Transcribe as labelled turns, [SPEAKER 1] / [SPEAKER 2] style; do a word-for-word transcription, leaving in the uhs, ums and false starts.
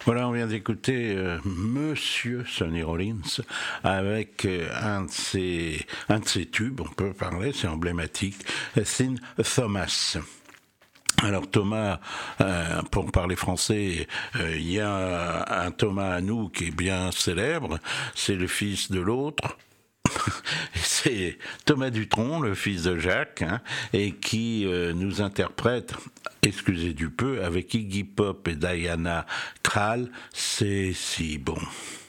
[SPEAKER 1] Voilà, on vient d'écouter euh, Monsieur Sonny Rollins avec euh, un, de ses, un de ses tubes, on peut parler, c'est emblématique, Thin Thomas. Alors Thomas, euh, pour parler français, euh, il y a un Thomas à nous qui est bien célèbre, c'est le fils de l'autre. C'est Thomas Dutronc, le fils de Jacques, hein, et qui euh, nous interprète, excusez du peu, avec Iggy Pop et Diana Krall, c'est si bon.